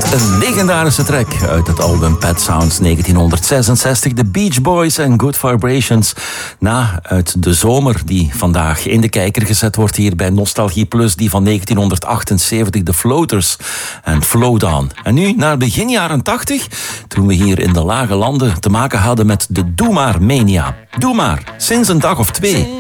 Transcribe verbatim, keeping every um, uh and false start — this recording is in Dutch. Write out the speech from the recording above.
Een legendarische track uit het album Pet Sounds negentienhonderdzesenzestig. The Beach Boys en Good Vibrations. Na uit de zomer die vandaag in de kijker gezet wordt hier bij Nostalgie Plus. Die van negentienhonderdachtenzeventig, The Floaters en Flow Down. En nu naar begin jaren tachtig, toen we hier in de lage landen te maken hadden met de Doe Maar Mania. Doe maar, sinds een dag of twee.